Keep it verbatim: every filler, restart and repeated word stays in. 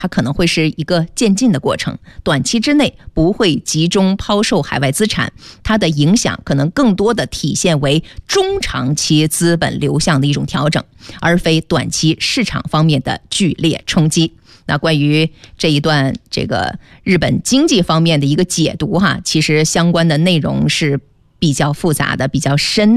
它可能会是一个渐进的过程，短期之内不会集中抛售海外资产，它的影响可能更多的体现为中长期资本流向的一种调整，而非短期市场方面的剧烈冲击。那关于这一段这个日本经济方面的一个解读哈，其实相关的内容是比较复杂的，比较深